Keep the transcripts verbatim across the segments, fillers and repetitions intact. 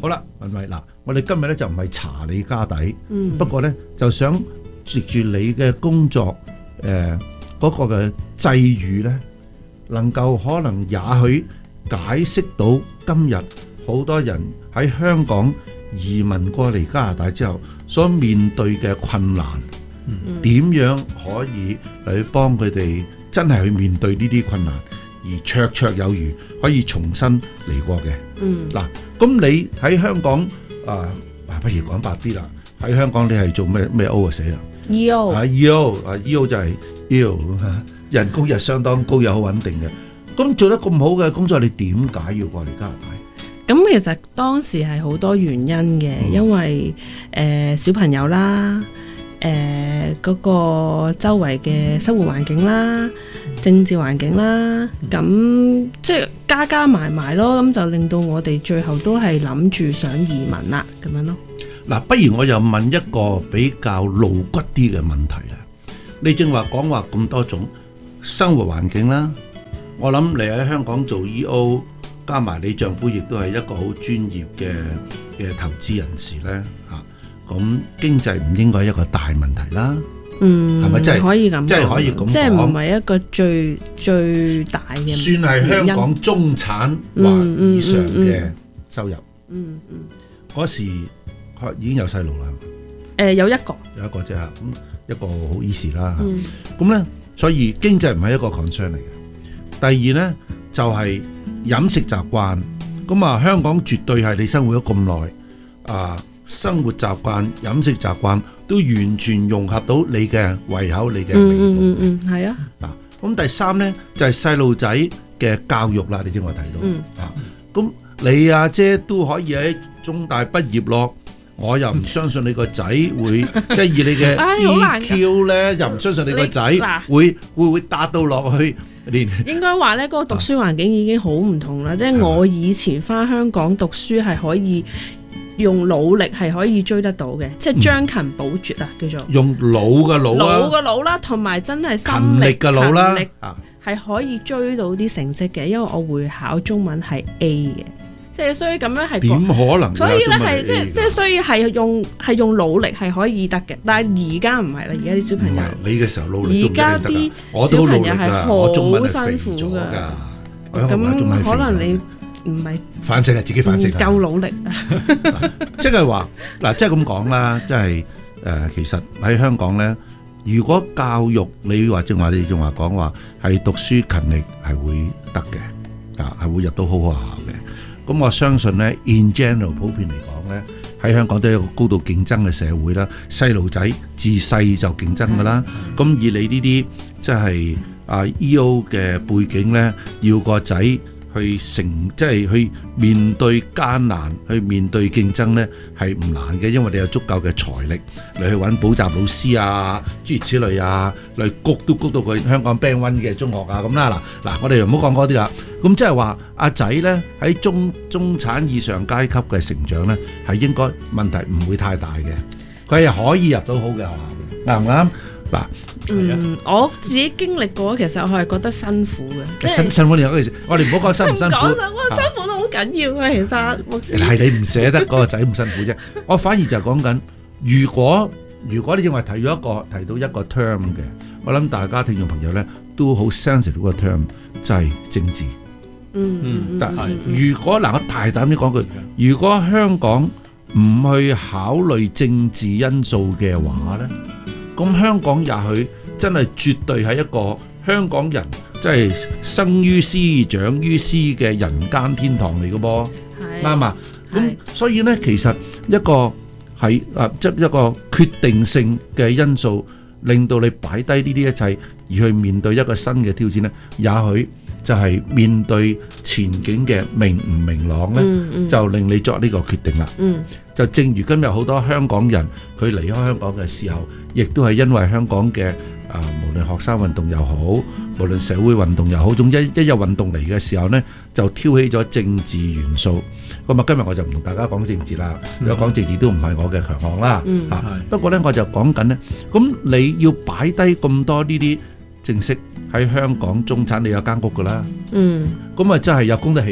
好啦，文慧嗱，我哋今日咧就唔係查你家底， 嗯、 不過咧就想藉住你嘅工作，誒、呃、嗰、那個嘅際遇咧，能夠可能也許解釋到今日好多人喺香港移民過嚟加拿大之後所面對嘅困難，點、嗯、樣可以嚟去幫佢哋真係去面對呢啲困難，而綽綽有餘，可以重新嚟過嘅。 嗯，嗱， 咁你喺香港啊，不如講白啲啦，喺香港你係做咩咩 O 啊死啦 ？E O 啊 E O 啊 E O 就係 E O， 人工又相當高又好穩定嘅。咁做得咁好嘅工作，你點解要過嚟加拿大？ 咁其實當時係好多原因嘅，嗯、因為誒、呃、小朋友啦，誒、呃、嗰、那個周圍嘅生活環境啦、政治環境啦，咁、嗯、即係加加埋埋咯，咁就令到我哋最後都係諗住想移民啦，咁樣咯。 嗱，不如我又問一個比較露骨啲嘅問題啦。你正話講話咁多種生活環境啦，我諗你喺香港做 E O， 加埋你丈夫亦都係一個好專業嘅嘅投資人士咧，嚇，咁經濟唔應該係一個大問題啦。 嗯， 係咪真係可以咁？ 即係可以咁講， 即係唔係一個最最大嘅， 算係香港中產或以上嘅收入。 嗯嗯， 嗰時已經有細路啦。 誒，有一個， 有一個啫嚇，咁一個好 easy 啦嚇。咁咧，所以經濟唔係一個 concern 嚟嘅。第二咧就係飲食習慣。咁啊，香港絕對係你生活咗咁耐啊，生活習慣、飲食習慣都完全融合到你嘅胃口、你嘅味道。 嗯嗯嗯，係啊。 嗱，咁第三咧就係細路仔嘅教育啦。你知我睇到、嗯、啊，咁你阿姐都可以喺中大畢業咯。我又唔相信你個仔會即係以你嘅 E Q 咧，又唔相信你個仔會會會達到落去。連應該話咧，嗰個讀書環境已經好唔同啦。即係我以前翻香港讀書係可以用努力係可以追得到嘅，即係將勤補拙啊，叫做用腦嘅腦啦， 腦嘅腦啦，同埋真係勤力嘅腦啦， 係可以追到啲成績嘅。因為我會考中文係 A 嘅。即係所以咁樣係點可能？ 所以咧係即係即係所以係用係用努力係可以得嘅，但係而家唔係啦，而家啲小朋友你嘅時候努力都唔得㗎。 而家啲小朋友係好辛苦㗎。咁可能你唔係反省係自己反省， 唔夠努力。 即係話嗱，即係咁講啦，即係誒，其實喺香港咧，如果教育你話正話，你仲話講話係讀書勤力係會得嘅，啊係會入到好學校嘅。咁我相信咧 ，in general 普遍嚟講咧，喺香港都係一個高度競爭嘅社會啦。細路仔自細就競爭噶啦。咁以你呢啲即係啊 E O 嘅背景咧，要個仔去成即係去面對艱難，去面對競爭咧係唔難嘅，因為你有足夠嘅財力嚟去揾補習老師啊，諸如此類啊，嚟谷都谷到佢香港 Band One 嘅中學啊咁啦。嗱嗱，我哋又唔好講嗰啲啦。咁即係話阿仔咧喺中中產以上階級嘅成長咧，係應該問題唔會太大嘅，佢係可以入到好嘅學校嘅，啱唔啱？嗱， 嗯，我自己經歷過，其實我係覺得辛苦嘅， 辛辛苦你嗰時，我哋唔好講辛唔辛苦， 我辛苦都好緊要啊，其實係你唔捨得嗰個仔唔辛苦啫，我反而就係講緊，如果如果你認為提咗一個提到一個 term 嘅，我諗大家聽眾朋友咧都好 sensitive 嗰個 term 就係政治。 嗯嗯， 但係如果嗱，我大膽啲講句，如果香港唔去考慮政治因素嘅話咧，咁香港也許真係絕對係一個香港人即係生於斯長於斯嘅人間天堂嚟嘅噃，啱啊！咁所以咧，其實一個係啊，即係一個決定性嘅因素，令到你擺低呢啲一切，而去面對一個新嘅挑戰咧，也許就係面對前景嘅明唔明朗咧，嗯嗯、就令你作呢個決定啦。嗯、就正如今日好多香港人佢離開香港嘅時候，亦都係因為香港嘅啊、呃，無論學生運動又好，無論社會運動又好，總之一一有運動嚟嘅時候呢，就挑起咗政治元素。咁啊，今日我就唔同大家講政治啦，如果講政治都唔係我嘅強項啦。嗯啊、不過呢，我就講緊呢，咁你要擺低咁多呢啲正式喺香港中產，你有間屋噶啦。嗯，咁啊真係有供得起嘅。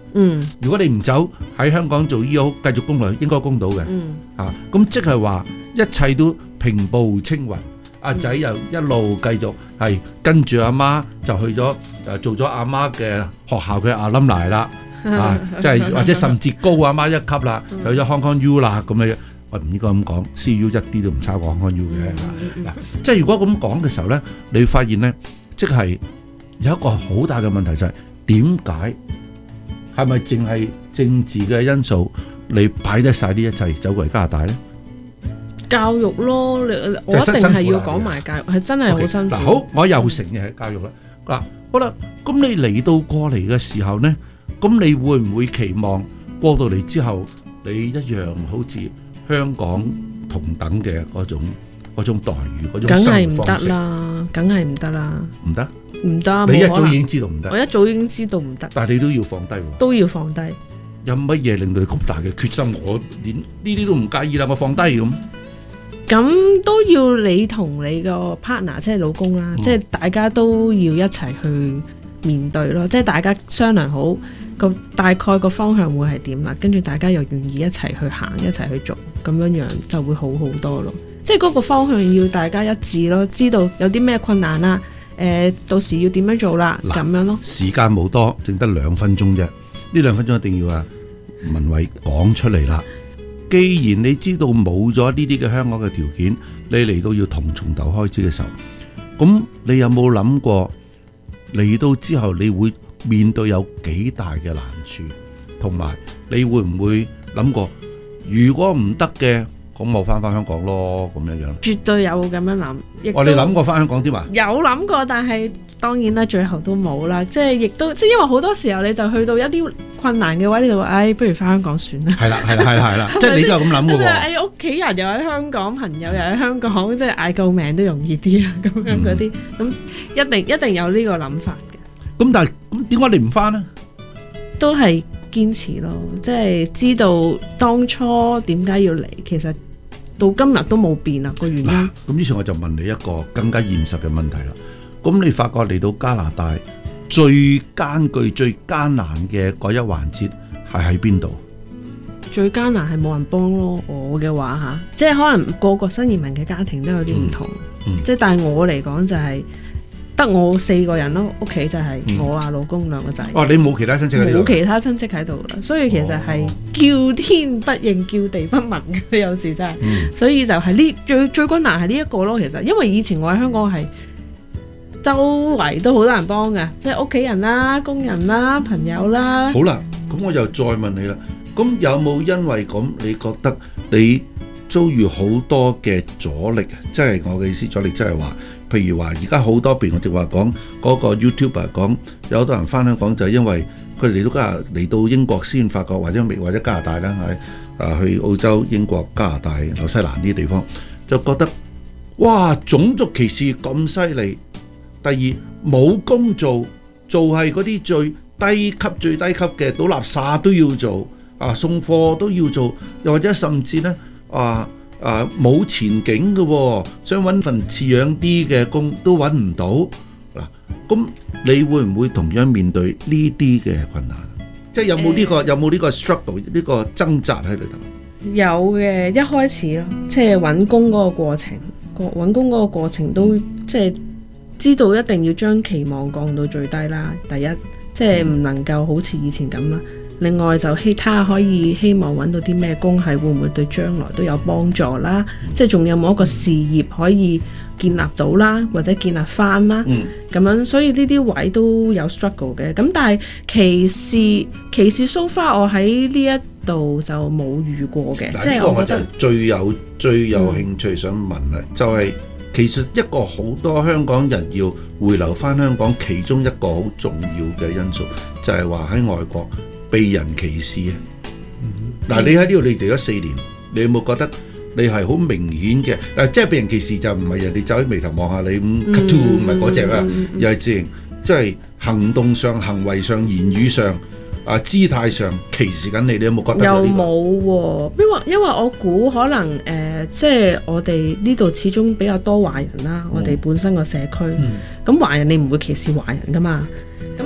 嗯如果你唔走喺香港做醫好，繼續供落去，應該供到嘅。 嗯啊，咁即係話一切都平步青雲。阿仔又一路繼續係跟住阿媽就去咗誒做咗阿媽嘅學校嘅阿冧奶啦，啊，即係或者甚至高阿媽一級啦，就去咗 Hong Kong U 啦咁樣。我唔應該咁講 ，C U 一啲都唔差過 Hong Kong U 嘅。嗱，即係如果咁講嘅時候咧，你會發現咧，即係有一個好大嘅問題就係點解係咪淨係政治嘅因素，你擺得晒呢一切走過嚟加拿大咧？ 教育咯，你我一定係要講埋教育，係真係好辛苦。 嗱，好，我又承認係教育啦。嗱，好啦，咁你嚟到過嚟嘅時候咧，咁你會唔會期望過到嚟之後，你一樣好似香港同等嘅嗰種嗰種待遇嗰種生活方式？ 梗係唔得啦，梗係唔得啦， 唔得， 唔得。 你一早已經知道唔得， 我一早已經知道唔得， 但係你都要放低喎， 都要放低。 有乜嘢令到你咁大嘅決心？我連呢啲都唔介意啦，我放低咁。 咁都要你同你個 partner 即係老公啦，嗯、即係大家都要一齊去面對咯，即係大家商量好個大概個方向會係點啦，跟住大家又願意一齊去行，一齊去做，咁樣樣就會好好多咯。即係嗰個方向要大家一致咯，知道有啲咩困難啦，誒、呃、到時要點樣做啦，咁樣咯。時間冇多，剩得兩分鐘啫，呢兩分鐘一定要啊文偉講出嚟啦。既然你知道冇咗呢啲嘅香港嘅條件，你嚟到要同從頭開始嘅時候，咁你有冇諗過嚟到之後你會面對有幾大嘅難處，同埋你會唔會諗過如果唔得嘅，咁我翻返香港咯，咁樣樣？絕對有咁樣諗。 我哋諗過翻香港添嘛？ 有諗過，但係當然啦，最後都冇啦。即係亦都即係因為好多時候你就去到一啲困難嘅位，你就話，唉，不如翻香港算啦。係啦，係啦，係啦，係啦，即係你都有咁諗嘅喎。誒，屋企人又喺香港，朋友又喺香港，即係嗌救命都容易啲啊！咁樣嗰啲，咁一定一定有呢個諗法嘅。咁但係咁點解你唔翻呢？都係堅持咯，即係知道當初點解要嚟，其實到今日都冇變啊個原因。咁於是我就問你一個更加現實嘅問題啦。咁你發覺嚟到加拿大最艱巨、最艱難嘅嗰一環節係喺邊度？最艱難係冇人幫咯。我嘅話吓，即係可能個個新移民嘅家庭都有啲唔同，嗯嗯、即係但係我嚟講就係、是。得我四個人咯，屋企就係我啊、嗯、老公兩個仔。哦，你冇其他親戚喺度？冇其他親戚喺度啦，所以其實係叫天不應，叫地不聞嘅，有時真係。嗯、所以就係呢最最困難係呢一個咯。其實因為以前我喺香港係周圍都好多人幫嘅，即係屋企人啦、工人啦、朋友啦。好啦，咁我又再問你啦，咁有冇因為咁，你覺得你遭遇好多嘅阻力？即係我嘅意思，阻力即係話。譬如話，而家好多邊我哋話講嗰個 YouTuber 講，有好多人翻香港就係因為佢哋嚟到加拿嚟到英國先發覺，或者美或者加拿大啦，係啊去澳洲、英國、加拿大、紐西蘭呢啲地方，就覺得哇種族歧視咁犀利。第二冇工做，做係嗰啲最低級、最低級嘅，倒垃圾都要做，啊送貨都要做，又或者甚至呢。啊。啊！冇前景嘅，想揾份似樣啲嘅工都揾唔到嗱。咁你會唔會同樣面對呢啲嘅困難？即係有冇呢個有冇呢個 struggle 呢個掙扎喺裏頭？有嘅，一開始咯，即係揾工嗰個過程，揾工嗰個過程都即係知道一定要將期望降到最低啦。第一，即係唔能夠好似以前咁啦。另外就希他可以希望揾到啲咩工係會唔會對將來都有幫助啦？嗯、即係仲有冇一個事業可以建立到啦，或者建立翻啦？咁、嗯、樣所以呢啲位都有 struggle 嘅。咁但係歧視歧視 so far 我喺呢一度就冇遇過嘅。即係我覺得最有最有興趣想問啦，嗯、就係其實一個好多香港人要回流翻香港，其中一個好重要嘅因素就係話喺外國。被人歧視啊！嗱、嗯，你喺呢度你嚟咗四年，你有冇覺得你係好明顯嘅？嗱，即係被人歧視就唔係人哋走起眉頭望下你咁 cut to 唔係嗰隻啊，又係自然，即係行動上、行為上、言語上、啊姿態上歧視緊你。你有冇覺得有、這個？又冇喎，因為因為我估可能誒、呃，即係我哋呢度始終比較多華人啦，嗯、我哋本身個社區，咁、嗯、華人你唔會歧視華人噶嘛？咁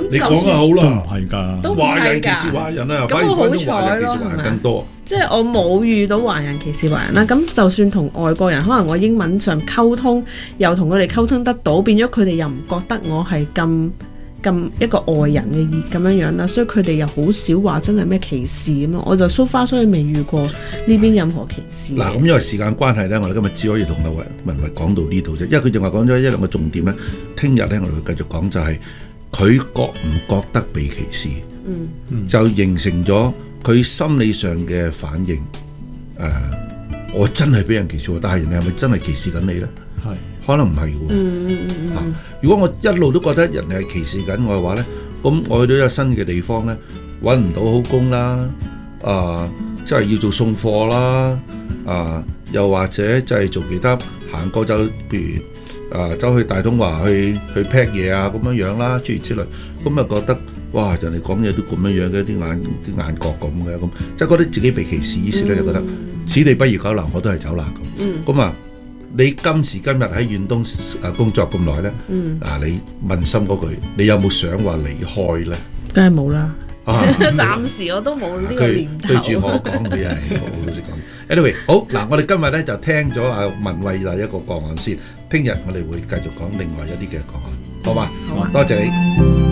你講啊好都唔啦， 係㗎。 都唔華係㗎人歧視華人啊， 咁反而我好反而華人歧視華彩咯人更多。 即係我冇遇到華人歧視華人啦，咁就算同外國人，可能我英文上溝通，又同佢哋溝通得到，變咗佢哋又唔覺得我係咁咁一個外人嘅意咁樣樣啦，所以佢哋又好少話真係咩歧視咁樣，我就 so far 所以未遇過呢邊任何歧視嘅。 嗱，咁因為時間關係咧，我哋今日只可以同阿文文慧講到呢度啫，因為佢淨係講咗一兩個重點咧。聽日咧，我哋會繼續講就係佢覺唔覺得被歧視， 嗯， 就形成咗佢心理上嘅反應。誒、呃，我真係俾人歧視喎，但係人哋係咪真係歧視緊你咧？ 係可能唔係嘅喎。 嗯嗯嗯嗯啊如果我一路都覺得人哋係歧視緊我嘅話咧，咁我去到一個新嘅地方咧，揾唔到好工啦，啊，即係要做送貨啦，啊，又或者即係做其他行過就，譬如啊，走去大東華去去 pack 嘢啊咁樣樣啦，諸如此類，咁啊覺得哇，人哋講嘢都咁樣樣嘅，啲眼啲眼角咁嘅，咁即係覺得自己被歧視，於是咧就覺得此地不如久留，我都係走啦咁，咁啊。你今時今日喺遠東誒工作咁耐咧， 嗯啊你問心嗰句，你有冇想話離開咧？ 梗係冇啦， 啊， 暫時我都冇呢個佢念頭。 對住我講，佢係好老實講。Anyway，好嗱，我哋今日咧就聽咗阿文慧嗱一個個案先，聽日我哋會繼續講另外一啲嘅個案，好嘛？ 好啊多謝你。